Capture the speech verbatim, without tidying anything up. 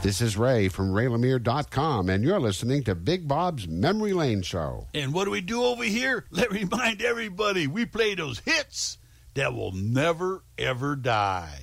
This is Ray from Ray Lemire dot com, and you're listening to Big Bob's Memory Lane Show. And what do we do over here? Let me remind everybody, we play those hits that will never, ever die.